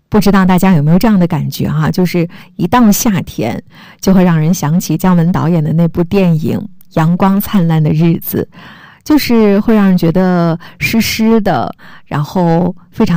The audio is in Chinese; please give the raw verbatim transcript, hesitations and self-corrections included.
不知道大家有没有这样的感觉哈、啊？就是一到夏天，就会让人想起姜文导演的那部电影《阳光灿烂的日子》，就是会让人觉得湿湿的，然后非常